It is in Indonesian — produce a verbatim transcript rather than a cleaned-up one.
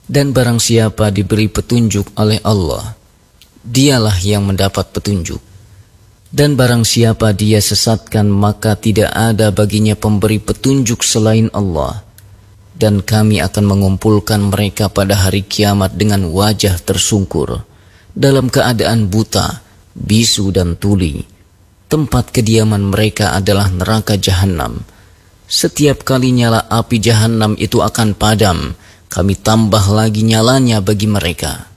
Dan barang siapa diberi petunjuk oleh Allah, dialah yang mendapat petunjuk. Dan barang siapa dia sesatkan, maka tidak ada baginya pemberi petunjuk selain Allah. Dan kami akan mengumpulkan mereka pada hari kiamat dengan wajah tersungkur, dalam keadaan buta, bisu dan tuli. Tempat kediaman mereka adalah neraka jahanam. Setiap kali nyala api jahanam itu akan padam, kami tambah lagi nyalanya bagi mereka.